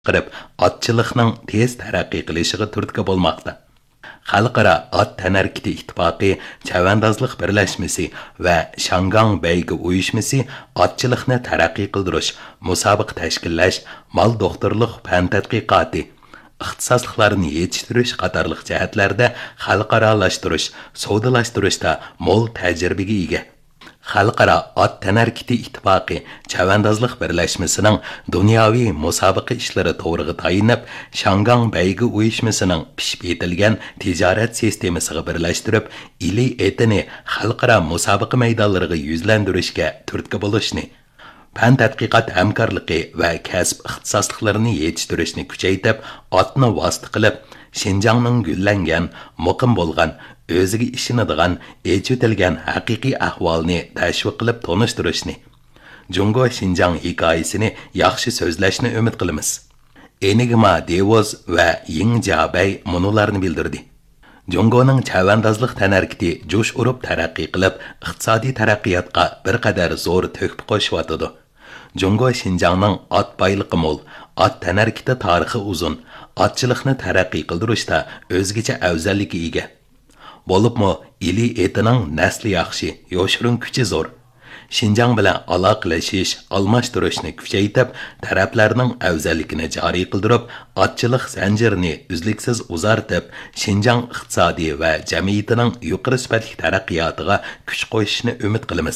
qirib, otchilikning tez taraqqiy qilishiga turtki bo'lmoqda. Xalqaro ot tanarkiti ittifoqi, chavandozlik birlashmasi va Shangang Beygi uyushmasi otchilikni taraqqiy qildirish, musobaqa tashkillash, mol doktorlik fan tadqiqoti, ixtisosliklarni yetishtirish qatorliq jihatlarda xalqarolashtirish, savdolashtirishda mo'l tajribaga ega. Xalqaro ot tanarkiti ittifoqi chavandozlik birlashmasining dunyoviy musobaqa ishlari to'g'riga tayinib, Shangang Beygi uyushmasining pishib yetilgan tijorat sistemasiga birlashtirib, ili etini xalqaro musobaqa maydonlariga yuzlantirishga turtki bo'lishni, fan tadqiqot hamkorligi va kasb ixtisosliklarini yetishtirishni kuchaytirib, otni vosita qilib, Şinjanning gullangan, muqim bo'lgan, o'ziga ishonadigan, echitilgan haqiqiy ahvolni tashviq qilib tonishtirishni, Jungo Şinjan hikoyasini yaxshi so'zlashni umid qilamiz. Enigma Devoz va Ying Jiabay munolarni bildirdi. Jungoning chavandozlik tanarkiti jo'sh urib taraqqiy qilib, iqtisodiy taraqqiyotga bir qadar zo'r to'hfa qo'shyotdi. Jungo Şinjanning ot boyligi mo'l, ot tanarkiti tarixi uzun, otchilikni taraqqiy qildirishda o'zgacha afzalligi ega. Bo'libmi, ili etining nasli yaxshi, yoshirin kuchi zo'r. Şinjan bilan aloqalashish, almashtirishni kuchaytirib, taraflarning afzalligini joriy qildirib, otchilik zanjirini uzluksiz uzartib, Şinjan iqtisodiy va jamiyatining yuqori sifatli taraqqiyotiga kuch qo'shishni umid qilamiz.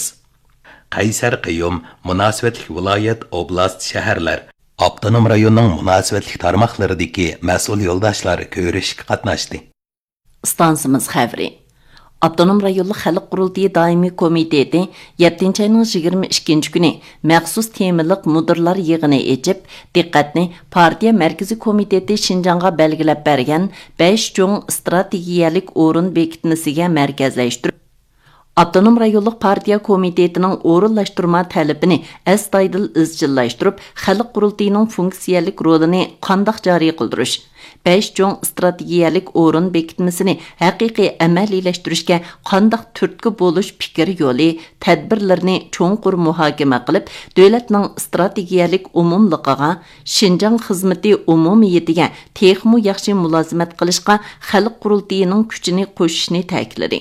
Qaysar Qiyum, munosabatli viloyat, oblast, shaharlar, avtonom rayonning munosabatli tarmoqlaridagi mas'ul yo'ldoshlar ko'rishga qatnashdi. Stansimiz xavri. Avtonom rayonlik xalq qurultiyi doimiy komiteti 7-ayning 22 kuni maxsus temalik mudirlar yig'ini echib, diqqatni partiya markaziy komiteti Şinjanga belgilab bergan 5 cho'ng strategiyalik o'rin bekitmasiga markazlashtirib, Avtonom rayonlik partiya komitetining o'rinlashtirma talabini astoydil izchillashtirib, xalq qurultiyining funksiyalik rolini qandoq joriy qildirish, 5 cho'ng strategiyalik o'rin bekitmasini haqiqiy amaliylashtirishga qandoq turtki bo'lish fikr yo'li, tadbirlarni cho'nqur muhokama qilib, davlatning strategiyalik umumligiga, Şinjan xizmati umumiyatiga texmo yaxshi mulozimat qilishga xalq qurultiyining kuchini qo'shishni ta'kidladi.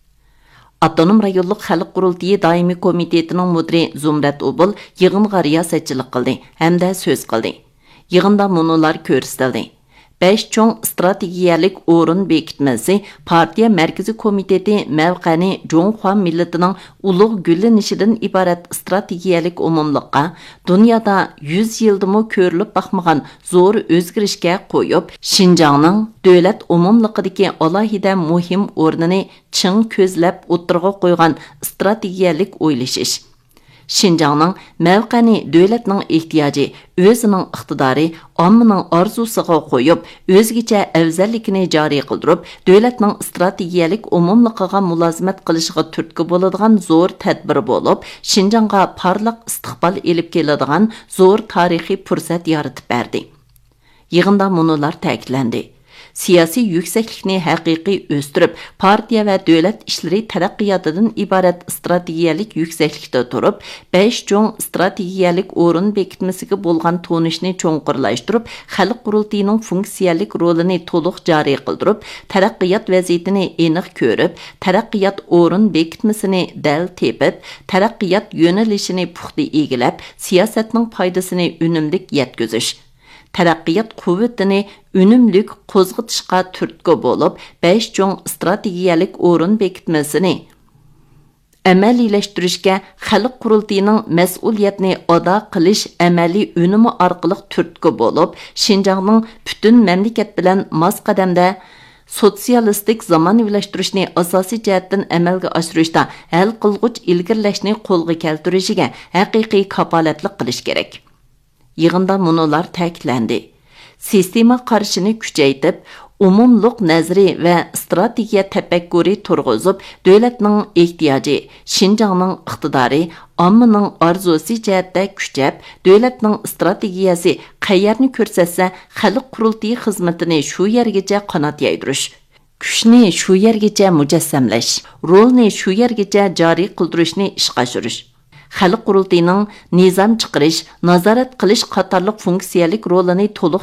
Avtonom rayonlik xalq qurultiyi doimiy komitetining mudiri Zumrat Obul yig'inga riyosatchilik qildi hamda so'z qildi. Yig'inda munolar ko'rsatildi. 5 cho'ng strategiyalik o'rin bekitmasi partiya markaziy komiteti mavqani Jonghua millatining ulug' gullanishidan iborat strategiyalik umumliqqa, dunyoda 100 yildimi ko'rilib baxmagan zo'r o'zgarishga qo'yib, Şinjanning davlat umumliqidagi alohida muhim o'rnini ching ko'zlab o'tirg'a qo'ygan strategiyalik o'ylashish. Şinjanning mavqani davlatning ehtiyoji, o'zining iqtidori, ommaning orzusiga qo'yib, o'zgacha afzallikni joriy qildirib, davlatning strategiyalik umumligiga mulozimat qilishiga turtki bo'ladigan zo'r tadbir bo'lib, Şinjanga parlaq istiqbol elib keladigan zo'r tarixiy fursat yaratib berdi. Yig'inda munolar ta'kidlandi. Siyosiy yüksəklikni haqiqiy o'stirib, partiya va davlat ishlari taraqqiyotidan iborat strategiyalik yüksəklikda turib, 5 cho'ng strategiyalik o'rin bekitmasiga bo'lgan tonishni cho'nqurlashtirib, xalq qurultiyining funksiyalik rolini to'liq joriy qildirib, taraqqiyot vaziyatini aniq ko'rib, taraqqiyot o'rin bekitmasini dal tepib, taraqqiyot yo'nalishini puxta egilab, siyosatning foydasini unumlik yetkazish, taraqqiyot quvvatini unumlik qo'zg'atishga turtki bo'lib, 5 cho'ng strategiyalik o'rin bekitmasini amaliylashtirishga xalq qurultiyining mas'uliyatni ado qilish amaliy unumi orqali turtki bo'lib, Şinjanning butun mamlakat bilan mos qadamda sotsialistik zamonaviylashtirishni asosiy jihatdan amalga oshirishda hal qilg'uch ilgirlashni qo'lga keltirishiga haqiqiy kapolatlik qilish kerak. Yig'inda munolar ta'kidlandi. Sistema qarshini kuchaytirib, umumliq nazari va strategiya tafakkuri turg'izib, davlatning ehtiyoji, Şinjanning iqtidori, ommaning orzusi jihatda kuchab, davlatning strategiyasi qayerni ko'rsatsa, xalq qurultiyi xizmatini shu yergacha qanot yaydirish, kuchni shu yergacha mujassamlash, rolni shu yergacha joriy qildirishni ishga oshirish, xalq qurultayının nizam chiqarish, nazorat qilish qatorliq funksiyalik rolini to'liq